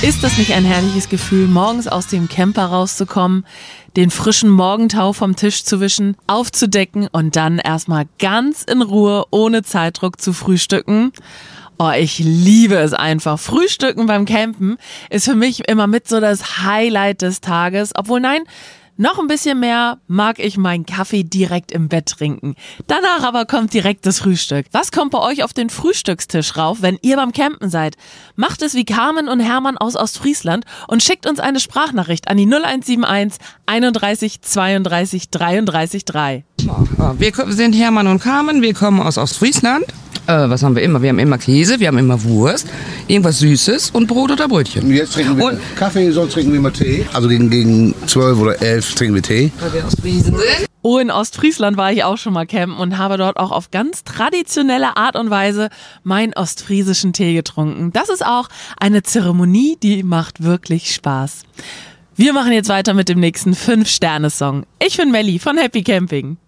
Ist das nicht ein herrliches Gefühl, morgens aus dem Camper rauszukommen, den frischen Morgentau vom Tisch zu wischen, aufzudecken und dann erstmal ganz in Ruhe, ohne Zeitdruck zu frühstücken? Oh, ich liebe es einfach. Frühstücken beim Campen ist für mich immer mit so das Highlight des Tages. Obwohl, nein, noch ein bisschen mehr mag ich meinen Kaffee direkt im Bett trinken. Danach aber kommt direkt das Frühstück. Was kommt bei euch auf den Frühstückstisch rauf, wenn ihr beim Campen seid? Macht es wie Carmen und Hermann aus Ostfriesland und schickt uns eine Sprachnachricht an die 0171 31 32 33 3. Wir sind Hermann und Carmen, wir kommen aus Ostfriesland. Was haben wir immer? Wir haben immer Käse, wir haben immer Wurst, irgendwas Süßes und Brot oder Brötchen. Jetzt trinken wir Kaffee, sonst trinken wir immer Tee. Also gegen 12 oder 11 trinken wir Tee. Weil wir Ostfriesen sind. Oh, in Ostfriesland war ich auch schon mal campen und habe dort auch auf ganz traditionelle Art und Weise meinen ostfriesischen Tee getrunken. Das ist auch eine Zeremonie, die macht wirklich Spaß. Wir machen jetzt weiter mit dem nächsten 5-Sterne-Song. Ich bin Melli von Happy Camping.